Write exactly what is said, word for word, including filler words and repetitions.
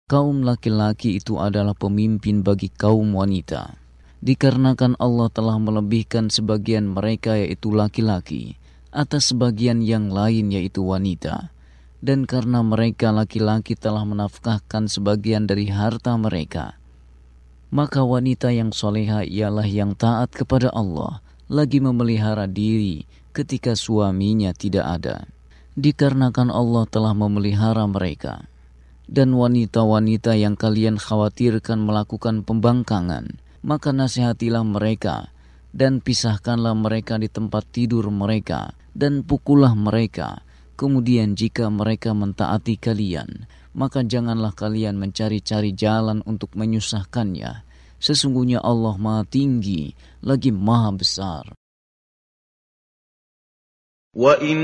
kaum laki-laki itu adalah pemimpin bagi kaum wanita. Dikarenakan Allah telah melebihkan sebagian mereka yaitu laki-laki atas sebagian yang lain yaitu wanita. Dan karena mereka laki-laki telah menafkahkan sebagian dari harta mereka, maka wanita yang soleha ialah yang taat kepada Allah, lagi memelihara diri ketika suaminya tidak ada. Dikarenakan Allah telah memelihara mereka. Dan wanita-wanita yang kalian khawatirkan melakukan pembangkangan, maka nasihatilah mereka dan pisahkanlah mereka di tempat tidur mereka dan pukullah mereka. Kemudian jika mereka mentaati kalian, maka janganlah kalian mencari-cari jalan untuk menyusahkannya. Sesungguhnya Allah Maha Tinggi lagi Maha Besar. Wa in